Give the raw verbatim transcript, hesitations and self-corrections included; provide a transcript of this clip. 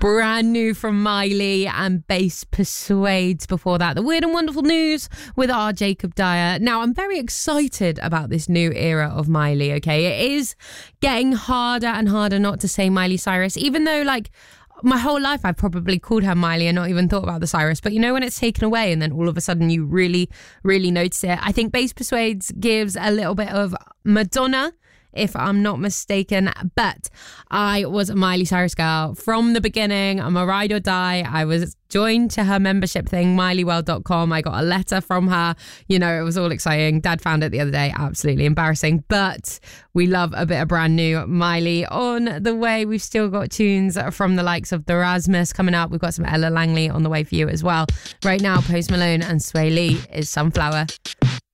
Brand new from Miley and Bass Persuades before that. The Weird and Wonderful News with our Jacob Dyer. Now, I'm very excited about this new era of Miley, okay? It is getting harder and harder not to say Miley Cyrus, even though, like, my whole life I've probably called her Miley and not even thought about the Cyrus. But you know when it's taken away and then all of a sudden you really, really notice it? I think Bass Persuades gives a little bit of Madonna, if I'm not mistaken. But I was a Miley Cyrus girl from the beginning. I'm a ride or die. I was joined to her membership thing, miley world dot com. I got a letter from her. You know, it was all exciting. Dad found it the other day. Absolutely embarrassing. But we love a bit of brand new Miley on the way. We've still got tunes from the likes of The Rasmus coming up. We've got some Ella Langley on the way for you as well. Right now, Post Malone and Sway Lee is Sunflower.